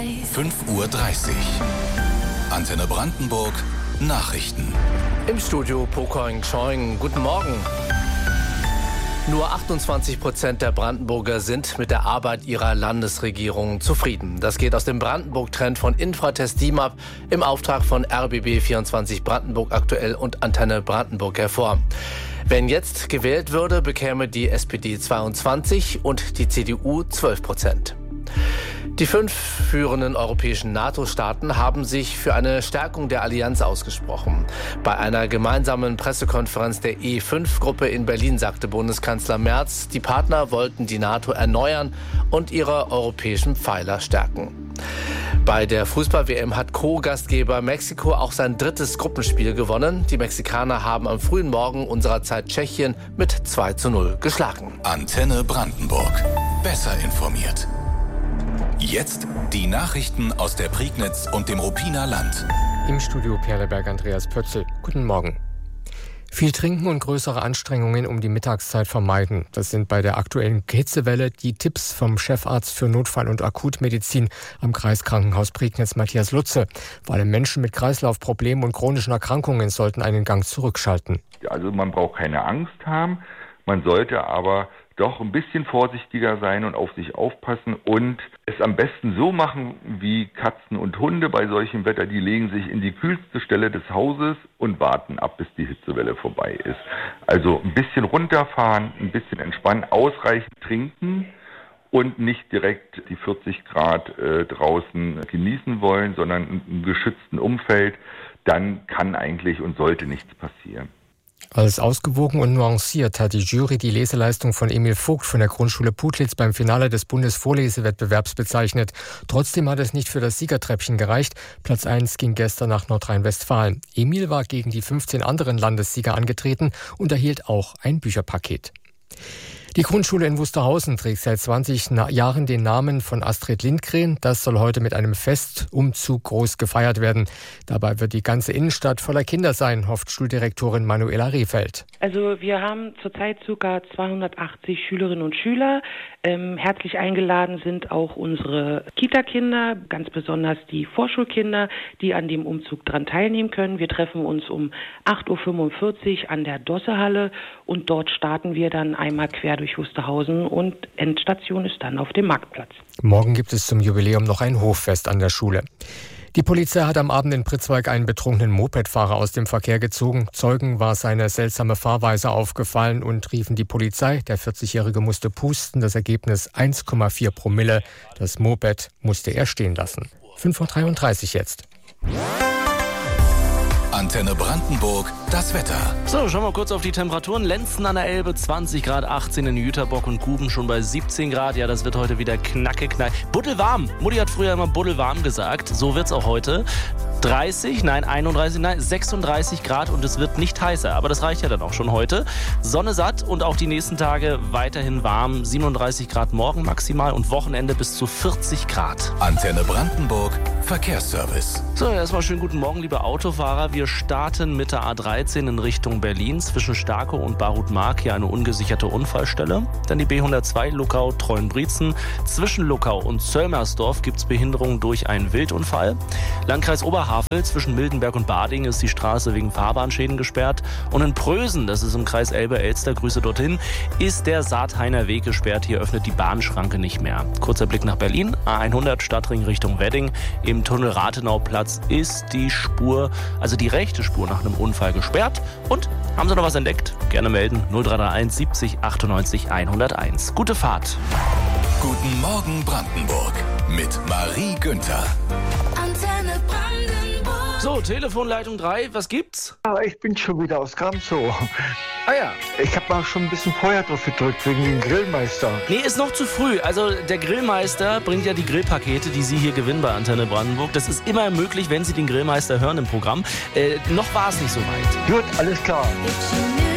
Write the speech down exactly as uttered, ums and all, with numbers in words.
fünf Uhr dreißig. Antenne Brandenburg, Nachrichten. Im Studio Pokoing Choing. Guten Morgen. Nur achtundzwanzig Prozent der Brandenburger sind mit der Arbeit ihrer Landesregierung zufrieden. Das geht aus dem Brandenburg-Trend von Infratest D I M A P im Auftrag von R B B vierundzwanzig Brandenburg aktuell und Antenne Brandenburg hervor. Wenn jetzt gewählt würde, bekäme die S P D zweiundzwanzig und die C D U zwölf Prozent. Die fünf führenden europäischen NATO-Staaten haben sich für eine Stärkung der Allianz ausgesprochen. Bei einer gemeinsamen Pressekonferenz der E fünf Gruppe in Berlin sagte Bundeskanzler Merz, die Partner wollten die NATO erneuern und ihre europäischen Pfeiler stärken. Bei der Fußball-W M hat Co-Gastgeber Mexiko auch sein drittes Gruppenspiel gewonnen. Die Mexikaner haben am frühen Morgen unserer Zeit Tschechien mit zwei zu null geschlagen. Antenne Brandenburg. Besser informiert. Jetzt die Nachrichten aus der Prignitz und dem Ruppiner Land. Im Studio Perleberg Andreas Pötzl. Guten Morgen. Viel trinken und größere Anstrengungen um die Mittagszeit vermeiden. Das sind bei der aktuellen Hitzewelle die Tipps vom Chefarzt für Notfall- und Akutmedizin am Kreiskrankenhaus Prignitz, Matthias Lutze. Vor allem Menschen mit Kreislaufproblemen und chronischen Erkrankungen sollten einen Gang zurückschalten. Also man braucht keine Angst haben, man sollte aber doch ein bisschen vorsichtiger sein und auf sich aufpassen und es am besten so machen wie Katzen und Hunde bei solchem Wetter. Die legen sich in die kühlste Stelle des Hauses und warten ab, bis die Hitzewelle vorbei ist. Also ein bisschen runterfahren, ein bisschen entspannen, ausreichend trinken und nicht direkt die vierzig Grad äh, draußen genießen wollen, sondern im geschützten Umfeld. Dann kann eigentlich und sollte nichts passieren. Als ausgewogen und nuanciert hat die Jury die Leseleistung von Emil Vogt von der Grundschule Putlitz beim Finale des Bundesvorlesewettbewerbs bezeichnet. Trotzdem hat es nicht für das Siegertreppchen gereicht. Platz eins ging gestern nach Nordrhein-Westfalen. Emil war gegen die fünfzehn anderen Landessieger angetreten und erhielt auch ein Bücherpaket. Die Grundschule in Wusterhausen trägt seit zwanzig Jahren den Namen von Astrid Lindgren. Das soll heute mit einem Festumzug groß gefeiert werden. Dabei wird die ganze Innenstadt voller Kinder sein, hofft Schuldirektorin Manuela Rehfeld. Also wir haben zurzeit ca. zweihundertachtzig Schülerinnen und Schüler. Ähm, herzlich eingeladen sind auch unsere Kita-Kinder, ganz besonders die Vorschulkinder, die an dem Umzug dran teilnehmen können. Wir treffen uns um acht Uhr fünfundvierzig an der Dossehalle und dort starten wir dann einmal quer durch Wusterhausen und Endstation ist dann auf dem Marktplatz. Morgen gibt es zum Jubiläum noch ein Hoffest an der Schule. Die Polizei hat am Abend in Pritzwalk einen betrunkenen Mopedfahrer aus dem Verkehr gezogen. Zeugen war seine seltsame Fahrweise aufgefallen und riefen die Polizei. Der vierzigjährige musste pusten, das Ergebnis eins Komma vier Promille. Das Moped musste er stehen lassen. fünf Uhr dreiunddreißig jetzt. Antenne Brandenburg, das Wetter. So, schauen wir kurz auf die Temperaturen. Lenzen an der Elbe zwanzig Grad, achtzehn in Jüterbock und Guben schon bei siebzehn Grad. Ja, das wird heute wieder knacke, knall. Buddelwarm. Mutti hat früher immer buddelwarm gesagt. So wird's auch heute. dreißig, nein, einunddreißig, nein, sechsunddreißig Grad und es wird nicht heißer. Aber das reicht ja dann auch schon heute. Sonne satt und auch die nächsten Tage weiterhin warm. siebenunddreißig Grad morgen maximal und Wochenende bis zu vierzig Grad. Antenne Brandenburg, Verkehrsservice. So, erstmal schönen guten Morgen, liebe Autofahrer. Wir starten mit der A dreizehn in Richtung Berlin. Zwischen Starkow und Barut-Mark hier eine ungesicherte Unfallstelle. Dann die B hundertzwei Luckau Treuenbrietzen. Zwischen Luckau und Zöllmersdorf gibt es Behinderungen durch einen Wildunfall. Landkreis Oberhavel zwischen Mildenberg und Bading ist die Straße wegen Fahrbahnschäden gesperrt. Und in Prösen, das ist im Kreis Elbe-Elster, Grüße dorthin, ist der Saathainer Weg gesperrt. Hier öffnet die Bahnschranke nicht mehr. Kurzer Blick nach Berlin. A hundert Stadtring Richtung Wedding. Im Tunnel Rathenauplatz ist die Spur, also die rechte Spur nach einem Unfall gesperrt. Und haben Sie noch was entdeckt? Gerne melden. null drei drei eins siebzig achtundneunzig hunderteins. Gute Fahrt. Guten Morgen Brandenburg mit Marie Günther. Antenne Brandenburg. So, Telefonleitung drei, was gibt's? Aber ich bin schon wieder aus Gamzow. Ah ja. Ich habe mal schon ein bisschen Feuer drauf gedrückt wegen dem Grillmeister. Nee, ist noch zu früh. Also der Grillmeister bringt ja die Grillpakete, die Sie hier gewinnen bei Antenne Brandenburg. Das ist immer möglich, wenn Sie den Grillmeister hören im Programm. Äh, noch war es nicht so weit. Gut, alles klar. If you knew